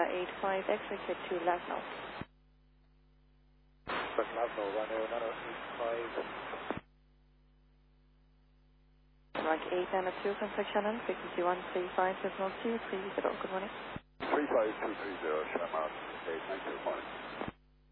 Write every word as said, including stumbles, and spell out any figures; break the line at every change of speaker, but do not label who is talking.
eight five, X-ray clear to Lasno.
Lasno, runway nine eight five.
Rank eight nine two, contact Shannon, frequency one three five seven two three zero. Good morning.
three five two three zero, Shannon, eight nine two, morning.